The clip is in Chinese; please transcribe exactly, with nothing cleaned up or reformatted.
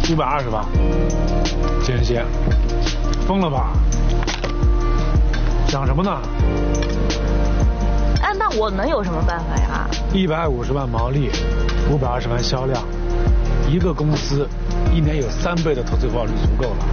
五百二十万，简贤，疯了吧？想什么呢？ 哎，那我能有什么办法呀？ 一百五十万毛利，五百二十万销量，一个公司一年有三倍的投资报率足够了。